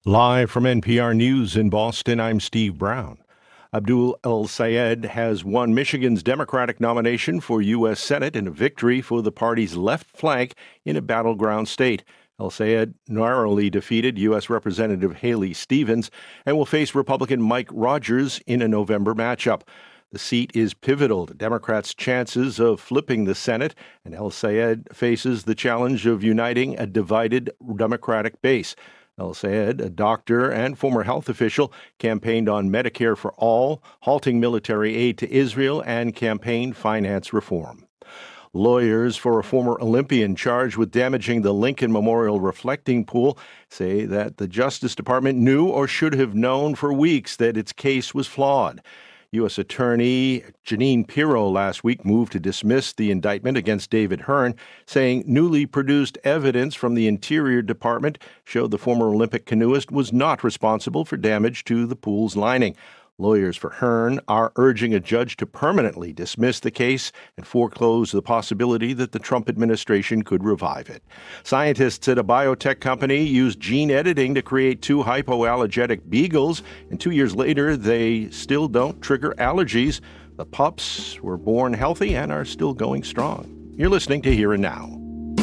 Live from NPR News in Boston, I'm Steve Brown. Abdul El-Sayed has won Michigan's Democratic nomination for U.S. Senate in a victory for the party's left flank in a battleground state. El-Sayed narrowly defeated U.S. Representative Haley Stevens and will face Republican Mike Rogers in a November matchup. The seat is pivotal to Democrats' chances of flipping the Senate, and El-Sayed faces the challenge of uniting a divided Democratic base. El-Sayed, a doctor and former health official, campaigned on Medicare for all, halting military aid to Israel, and campaigned finance reform. Lawyers for a former Olympian charged with damaging the Lincoln Memorial reflecting pool say that the Justice Department knew or should have known for weeks that its case was flawed. U.S. Attorney Jeanine Pirro last week moved to dismiss the indictment against David Hearn, saying newly produced evidence from the Interior Department showed the former Olympic canoeist was not responsible for damage to the pool's lining. Lawyers for Hearn are urging a judge to permanently dismiss the case and foreclose the possibility that the Trump administration could revive it. Scientists at a biotech company used gene editing to create 2 hypoallergenic beagles, and 2 years later, they still don't trigger allergies. The pups were born healthy and are still going strong. You're listening to Here and Now.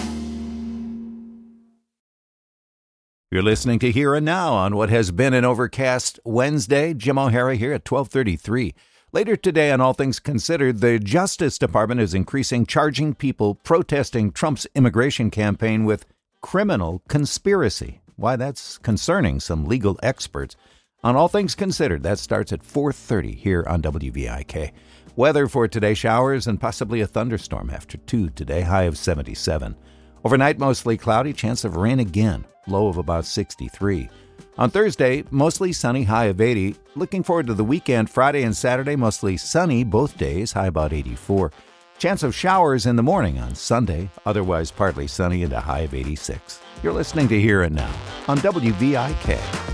You're listening to Here and Now on what has been an overcast Wednesday. Jim O'Hara here at 12:33. Later today on All Things Considered, the Justice Department is increasing charging people protesting Trump's immigration campaign with criminal conspiracy. Why that's concerning some legal experts. On All Things Considered, that starts at 4:30 here on WVIK. Weather for today, showers and possibly a thunderstorm after 2 today, high of 77. Overnight, mostly cloudy, chance of rain again, low of about 63. On Thursday, mostly sunny, high of 80. Looking forward to the weekend, Friday and Saturday, mostly sunny both days, high about 84. Chance of showers in the morning on Sunday, otherwise partly sunny and a high of 86. You're listening to Here and Now on WVIK.